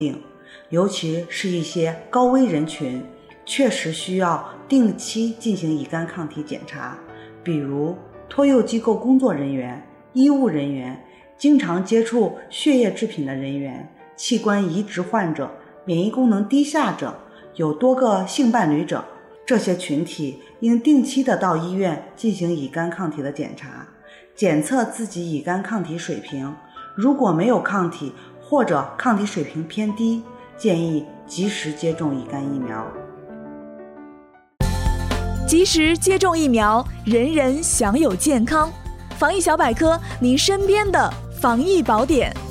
尤其是一些高危人群，确实需要定期进行乙肝抗体检查，比如托幼机构工作人员、医务人员、经常接触血液制品的人员、器官移植患者、免疫功能低下者、有多个性伴侣者，这些群体应定期的到医院进行乙肝抗体的检查，检测自己乙肝抗体水平，如果没有抗体或者抗体水平偏低，建议及时接种乙肝疫苗。 及时接种疫苗，人人享有健康。防疫小百科，您身边的防疫宝典。